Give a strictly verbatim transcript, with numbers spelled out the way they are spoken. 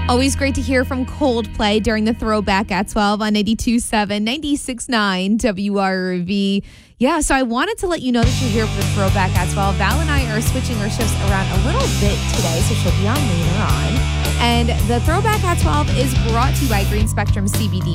Always great to hear from Coldplay during the Throwback at twelve on ninety-two point seven, ninety-six point nine W R V. Yeah, so I wanted to let you know that you're here for the Throwback at twelve. Val and I are switching our shifts around a little bit today, so she'll be on later on. And the Throwback at twelve is brought to you by Green Spectrum C B D